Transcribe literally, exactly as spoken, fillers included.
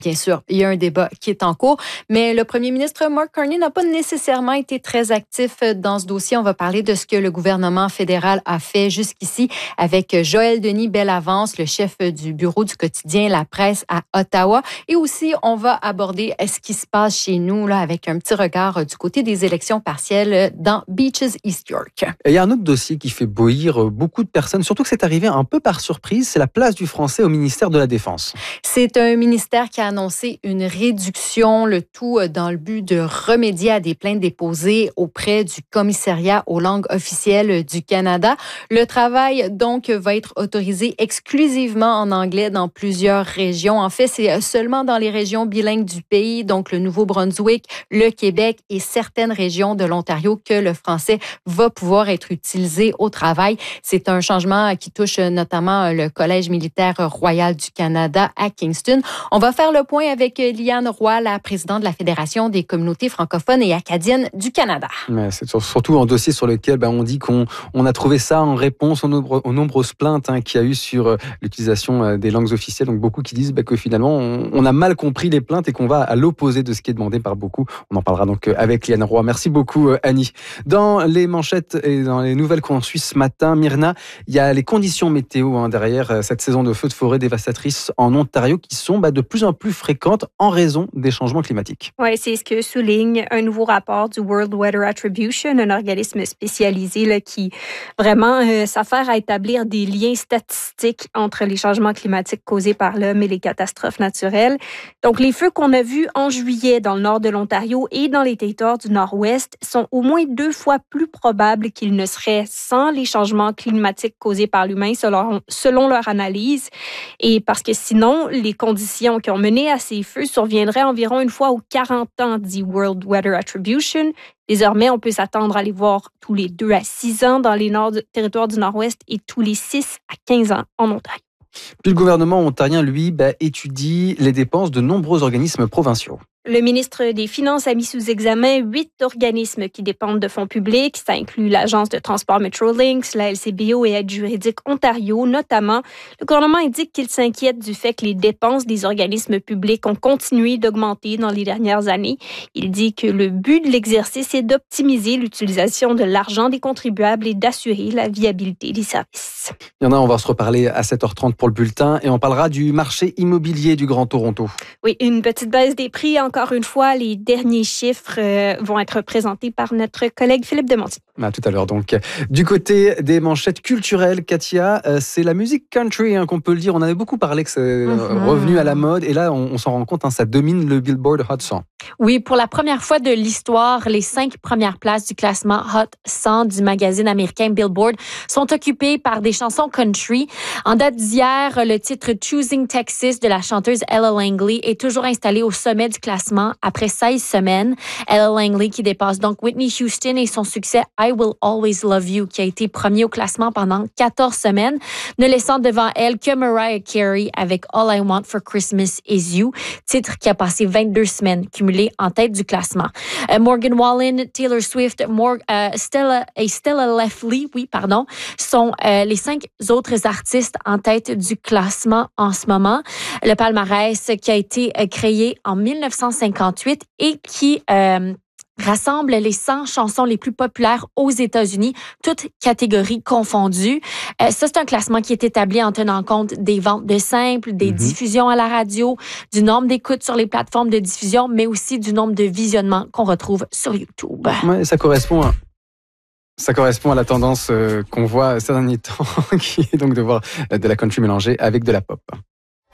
Bien sûr, il y a un débat qui est en cours, mais le premier ministre Mark Carney n'a pas nécessairement été très actif dans ce dossier. On va parler de ce que le gouvernement fédéral a fait jusqu'ici avec Joël Denis Bellavance, le chef du bureau du quotidien La Presse à Ottawa. Et aussi, on va aborder ce qui se passe chez nous là, avec un petit regard du côté des élections partielles dans Beaches, East York. Et il y a un autre dossier qui fait bouillir beaucoup de personnes, surtout que c'est arrivé un peu par surprise, c'est la place du français au ministère de la Défense. C'est un ministère qui a annoncé une réduction, le tout dans le but de remédier à des plaintes déposées auprès du commissariat aux langues officielles du Canada. Le travail, donc, va être autorisé exclusivement en anglais dans plusieurs régions. En fait, c'est seulement dans les régions bilingues du pays, donc le Nouveau-Brunswick, le Québec et certaines régions de l'Ontario, que le français va pouvoir être utilisé au travail. C'est un changement qui touche notamment le Collège militaire royal du Canada à Kingston. On va faire le point avec Liane Roy, la présidente de la Fédération des communautés francophones et acadiennes du Canada. Ouais, c'est surtout un dossier sur lequel ben, on dit qu'on on a trouvé ça en réponse aux, nombre, aux nombreuses plaintes hein, qu'il y a eu sur l'utilisation des langues officielles. Donc beaucoup qui disent ben, que finalement on, on a mal compris les plaintes et qu'on va à l'opposé de ce qui est demandé par beaucoup. On en parlera donc avec Liane Roy. Merci beaucoup Annie. Dans les manchettes et dans les nouvelles qu'on suit ce matin, Myrna, il y a les conditions météo hein, derrière cette saison de feux de forêt dévastatrice en Ontario qui sont ben, de plus en plus fréquentes en raison des changements climatiques. Oui, c'est ce que souligne un nouveau rapport du World Weather Attribution, un organisme spécialisé là, qui vraiment euh, s'affaire à établir des liens statistiques entre les changements climatiques causés par l'homme et les catastrophes naturelles. Donc, les feux qu'on a vus en juillet dans le nord de l'Ontario et dans les territoires du nord-ouest sont au moins deux fois plus probables qu'ils ne seraient sans les changements climatiques causés par l'humain, selon, selon leur analyse. Et parce que sinon, les conditions qui ont mené à ces feux surviendraient environ une fois aux quarante ans, dit World Weather Attribution. Désormais, on peut s'attendre à les voir tous les deux à six ans dans les nord- territoires du Nord-Ouest et tous les six à quinze ans en Ontario. Puis le gouvernement ontarien, lui, bah, étudie les dépenses de nombreux organismes provinciaux. Le ministre des Finances a mis sous examen huit organismes qui dépendent de fonds publics. Ça inclut l'Agence de transport Metrolinx, la L C B O et Aide juridique Ontario, notamment. Le gouvernement indique qu'il s'inquiète du fait que les dépenses des organismes publics ont continué d'augmenter dans les dernières années. Il dit que le but de l'exercice est d'optimiser l'utilisation de l'argent des contribuables et d'assurer la viabilité des services. Il y en a, on va se reparler à sept heures trente pour le bulletin et on parlera du marché immobilier du Grand Toronto. Oui, une petite baisse des prix. Encore une fois, les derniers chiffres euh, vont être présentés par notre collègue Philippe Demonty. À tout à l'heure donc. Du côté des manchettes culturelles, Katia, euh, c'est la musique country hein, qu'on peut le dire. On avait beaucoup parlé que c'est mm-hmm. revenu à la mode et là, on, on s'en rend compte, hein, ça domine le Billboard Hot cent. Oui, pour la première fois de l'histoire, les cinq premières places du classement Hot cent du magazine américain Billboard sont occupées par des chansons country. En date d'hier, le titre Choosing Texas de la chanteuse Ella Langley est toujours installé au sommet du classement après seize semaines. Ella Langley qui dépasse donc Whitney Houston et son succès I Will Always Love You qui a été premier au classement pendant quatorze semaines, ne laissant devant elle que Mariah Carey avec All I Want for Christmas Is You, titre qui a passé vingt-deux semaines cumulées en tête du classement. Euh, Morgan Wallen, Taylor Swift, Mor- euh, Stella et Stella Leslie, oui, pardon, sont euh, les cinq autres artistes en tête du classement en ce moment. Le palmarès qui a été euh, créé en dix-neuf cent cinquante-huit et qui euh, rassemble les cent chansons les plus populaires aux États-Unis, toutes catégories confondues. Euh, ça, c'est un classement qui est établi en tenant compte des ventes de simples, des mm-hmm. diffusions à la radio, du nombre d'écoutes sur les plateformes de diffusion, mais aussi du nombre de visionnements qu'on retrouve sur YouTube. Ouais, ça correspond à... Ça correspond à la tendance euh, qu'on voit ces derniers temps, qui est donc de voir de la country mélangée avec de la pop.